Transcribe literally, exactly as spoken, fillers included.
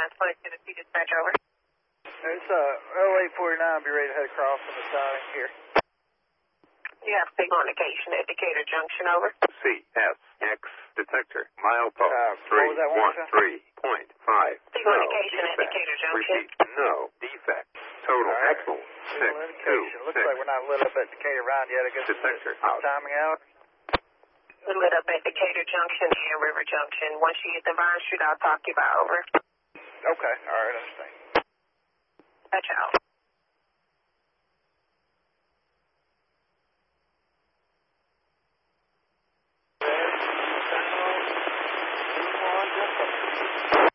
nine twenty Tennessee dispatch over. It's uh, oh eight forty-nine, be ready to head across on the side here. You have signal indication at Decatur Junction, over. C S X detector, milepost Uh, three what was that one, one three point five. Signal No indication at defect. Decatur Junction. Repeat, no defect. Total All right. excellent. Six, Signal two, indication. Looks six. like we're not lit up at Decatur Ryan yet. I guess Detector it's out. timing out. We lit up at Decatur Junction and River Junction. Once you get to Vine Street, I'll talk to you about, over. Okay, all right, I understand. Dispatch out.